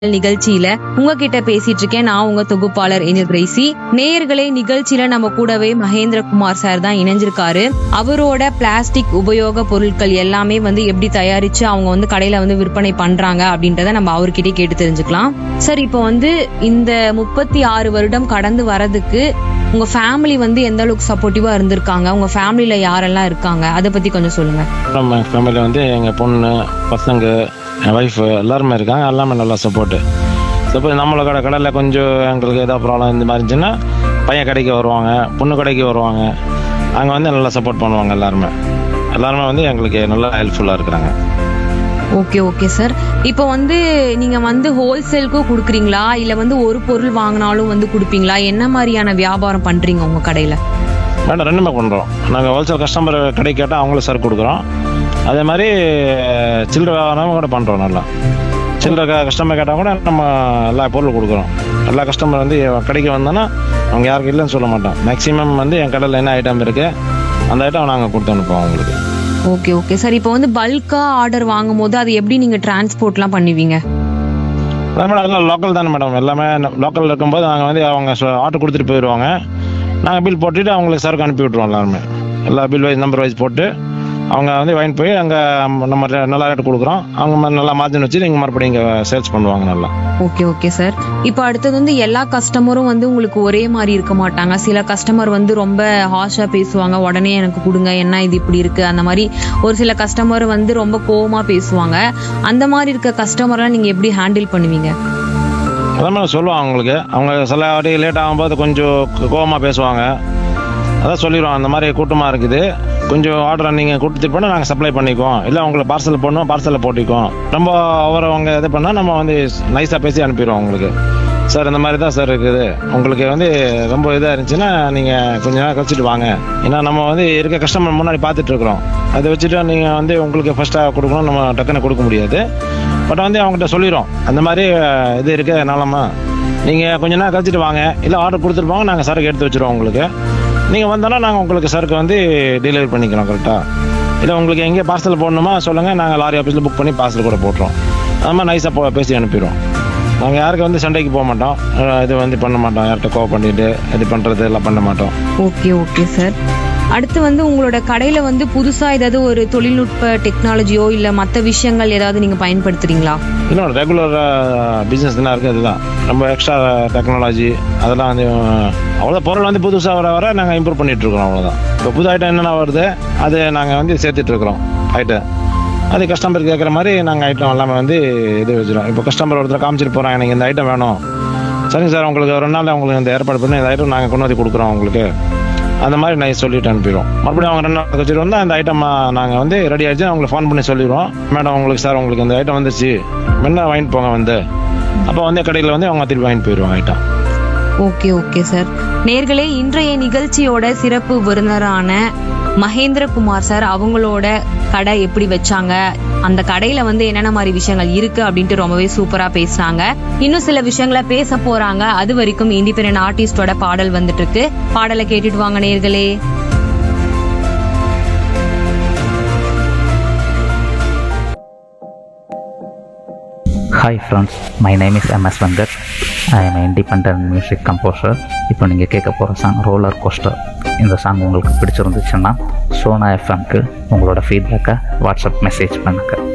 நிகழ்ச்சியில உங்ககிட்ட பேசிட்டு இருக்கேன். நான் உங்க தொகுப்பாளர் ஏஞ்சல் கிரேசி. நேயர்களே, நிகழ்ச்சியில நம்ம கூடவே மகேந்திரகுமார் சார் தான் இணைஞ்சிருக்காரு. அவரோட பிளாஸ்டிக் உபயோக பொருட்கள் எல்லாமே எப்படி தயாரிச்சு அவங்க கடையில விற்பனை பண்றாங்க அப்படின்றத நம்ம அவர்கிட்ட கேட்டு தெரிஞ்சுக்கலாம். சார், இப்போ இந்த 36 வருடம் கடந்து வரதுக்கு உங்க ஃபேமிலி எந்த அளவுக்கு சப்போர்ட்டிவா இருந்திருக்காங்க? உங்க ஃபேமிலியில யாரெல்லாம் இருக்காங்க, அதை பத்தி கொஞ்சம் சொல்லுங்க. நம்ம ஃபேமிலியில் எங்கள் பொண்ணு, பசங்க, என் ஒய்ஃபு எல்லாருமே இருக்காங்க. எல்லாமே நல்லா சப்போர்ட்டு. சப்போஸ் நம்மளோட கடையில் கொஞ்சம் எங்களுக்கு ஏதாவது ப்ராப்ளம் இந்த மாதிரி இருந்துச்சுன்னா பையன் கடைக்கு வருவாங்க, பொண்ணு கடைக்கு வருவாங்க. அங்கே நல்லா சப்போர்ட் பண்ணுவாங்க. எல்லாருமே எங்களுக்கு நல்லா ஹெல்ப்ஃபுல்லாக இருக்கிறாங்க. Okay okay sir. இப்போ நீங்க ஹோல்சேலுக்கும் கொடுக்குறீங்களா, இல்ல ஒரு பொருள் வாங்கினாலும் கொடுப்பீங்களா? என்ன மாதிரியான வியாபாரம் பண்றீங்க உங்க கடையில? மேடம், ரெண்டுமே பண்ணுறோம். நாங்கள் ஹோல்சேல் கஸ்டமர் கடை கேட்டால் அவங்களும் சரக்கு கொடுக்குறோம். அதே மாதிரி சில்லறை வியாபாரம் கூட பண்ணுறோம். நல்லா சில்லறை கஸ்டமர் கேட்டால் கூட நம்ம எல்லா பொருள் கொடுக்குறோம். எல்லா கஸ்டமர் கடைக்கு வந்தோன்னா அவங்க யாருக்கு இல்லைன்னு சொல்ல மாட்டோம். மேக்ஸிமம் என் கடையில் என்ன ஐட்டம் இருக்குது அந்த ஐட்டம் நாங்கள் கொடுத்து அனுப்புவோம் அவங்களுக்கு. Okay okay sir. இப்போ பல்கா ஆர்டர் வாங்கும் போது அது எப்படி நீங்க டிரான்ஸ்போர்ட்லாம் பண்ணுவீங்க? மேடம், எல்லாம் லோக்கல் தானே மேடம். எல்லாமே லோக்கல் இருக்கும்போது நாங்கள் அவங்க ஆர்டர் கொடுத்துட்டு போயிடுவாங்க. நாங்கள் பில் போட்டுட்டு அவங்களுக்கு சரக்கு அனுப்பி விட்ருவோம். எல்லாருமே எல்லா பில் வைஸ் நம்பர் வைஸ் போட்டு அவங்க வாங்கிட்டு போய் அங்கே நம்ம நல்லா ரேட்டு கொடுக்குறோம். அவங்க நல்லா மார்ஜின் வச்சு நீங்கள் மறுபடியும் இங்கே சேல்ஸ் பண்ணுவாங்க நல்லா. Okay okay sir. இப்போ அடுத்தது எல்லா கஸ்டமரும் உங்களுக்கு ஒரே மாதிரி இருக்க மாட்டாங்க. சில கஸ்டமர் ரொம்ப ஹாஷா பேசுவாங்க, உடனே எனக்கு கொடுங்க, என்ன இது இப்படி இருக்கு, அந்த மாதிரி. ஒரு சில கஸ்டமர் ரொம்ப கோவமா பேசுவாங்க. அந்த மாதிரி இருக்க கஸ்டமர்லாம் நீங்க எப்படி ஹேண்டில் பண்ணுவீங்க? அதான் மேடம் சொல்லுவோம் அவங்களுக்கு. அவங்க சில வாட்டி லேட் ஆகும்போது கொஞ்சம் கோவமாக பேசுவாங்க. அதான் சொல்லிடுவோம், அந்த மாதிரி கூட்டமாக இருக்குது, கொஞ்சம் ஆர்டரை நீங்கள் கொடுத்துட்டு போனால் நாங்கள் சப்ளை பண்ணிக்குவோம், இல்லை உங்களுக்கு பார்சல் பண்ணோம் பார்சலில் போட்டிக்குவோம். ரொம்ப அவங்க இது பண்ணால் நம்ம நைஸாக பேசி அனுப்பிடுவோம் அவங்களுக்கு. சார், இந்த மாதிரி தான் சார் இருக்குது, உங்களுக்கு ரொம்ப இதாக இருந்துச்சுன்னா நீங்கள் கொஞ்ச நேரம் கழிச்சிட்டு வாங்க. ஏன்னா நம்ம இருக்க கஸ்டமர் முன்னாடி பார்த்துட்டு இருக்கிறோம். அதை வச்சுட்டு நீங்கள் உங்களுக்கு ஃபஸ்ட்டாக கொடுக்கணும், நம்ம டக்குன்னு கொடுக்க முடியாது. பட் அவங்ககிட்ட சொல்லிடுறோம், அந்த மாதிரி இது இருக்குது, அதனாலம்மா நீங்கள் கொஞ்ச நேரம் கழிச்சிட்டு வாங்க, இல்லை ஆர்டர் கொடுத்துருப்பாங்க, நாங்கள் சரக்கு எடுத்து வச்சுருவோம் உங்களுக்கு. நீங்கள் வந்தோன்னா நாங்கள் உங்களுக்கு சரக்கு டெலிவரி பண்ணிக்கிறோம் கரெக்டாக. இல்லை உங்களுக்கு எங்கே பார்சல் போடணுமா சொல்லுங்கள், நாங்கள் லாரி ஆஃபீஸில் புக் பண்ணி பார்சல் கூட போட்டுருவோம். அது மாதிரி நைஸாக பேசி அனுப்பிடுவோம். நாங்கள் யாருக்கு சண்டைக்கு போக மாட்டோம், இது பண்ண மாட்டோம், யார்கிட்ட கோவம் பண்ணிட்டு இது பண்ணுறது எல்லாம் பண்ண மாட்டோம். Okay okay sir. அடுத்து உங்களோட கடையில புதுசா ஏதாவது ஒரு தொழில்நுட்ப டெக்னாலஜியோ இல்ல மற்ற விஷயங்கள் ஏதாவது நீங்க பயன்படுத்துறீங்களா? இன்னும் ரெகுலர் பிஸ்னஸ் தான் இருக்குது. அதுதான் ரொம்ப எக்ஸ்ட்ரா டெக்னாலஜி அதெல்லாம் அவ்வளோ பொருள் புதுசாக வர வர நாங்கள் இம்ப்ரூவ் பண்ணிட்டு இருக்கிறோம். அவ்வளோதான். இப்போ புது ஐட்டம் என்னென்ன வருது அது நாங்கள் சேர்த்துட்டு இருக்கிறோம். ஐட்டம் அது கஸ்டமர் கேட்குற மாதிரி நாங்கள் ஐட்டம் எல்லாமே இது வச்சுருவோம். இப்போ கஸ்டமர் ஒருத்தர் காமிச்சிட்டு போகிறோம், எனக்கு இந்த ஐட்டம் வேணும், சரிங்க சார் உங்களுக்கு 2 நாள் உங்களுக்கு இந்த ஏற்பாடு பண்ணி இந்த ஐட்டம் நாங்கள் கொண்டு கொடுக்குறோம் உங்களுக்கு. அந்த மாதிரி நான் சொல்லிட்டு அனுப்பிடுவோம். மறுபடியும் அவங்க 2 நாள் கழிச்சிட்டு வந்தால் அந்த ஐட்டம் நாங்கள் ரெடி ஆகிடுச்சு அவங்களுக்கு ஃபோன் பண்ணி சொல்லிடுவோம், மேடம் உங்களுக்கு சார் உங்களுக்கு இந்த ஐட்டம் வந்துச்சு, வேணா வாங்கிட்டு போங்க. அப்போ கடையில் அவங்க திருப்பி வாங்கிட்டு போயிடுவாங்க ஐட்டம். Okay okay sir. நேர்களே, இன்றைய நிகழ்ச்சியோட சிறப்பு விருந்தினரான மகேந்திரகுமார் சார் அவங்களோட கடை எப்படி வச்சாங்க, அந்த கடையில என்னென்ன மாதிரி விஷயங்கள் இருக்கு அப்படின்ட்டு ரொம்பவே சூப்பரா பேசுறாங்க. இன்னும் சில விஷயங்களை பேச போறாங்க. அது வரைக்கும் இண்டிபெண்டன்ட் ஆர்டிஸ்டோட பாடல் வந்துட்டு இருக்கு. பாடலை கேட்டுட்டு வாங்க நேர்களே. Hi friends, my name is MS Venkat. I am an independent music composer. இப்போ நீங்கள் கேட்க போகிற சாங் ரோலர் கோஸ்டர். இந்த சாங் உங்களுக்கு பிடிச்சிருந்துச்சுன்னா சோனா எஃப்எம்க்கு உங்களோட ஃபீட்பேக்கை வாட்ஸ்அப் மெசேஜ் பண்ணுங்கள்.